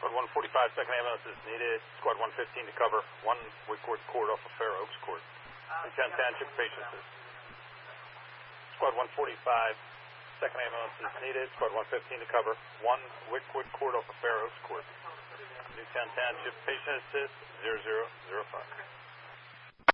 Squad 145, second ambulance is needed. Squad 115 to cover. 1 Whitcourt Court off of Fair Oaks Court. Newtown Township patients is. Squad 145, second ambulance is needed. Squad 115 to cover. 1 Whitcourt Court off of Fair Oaks Court. Newtown Township patient assist 0005.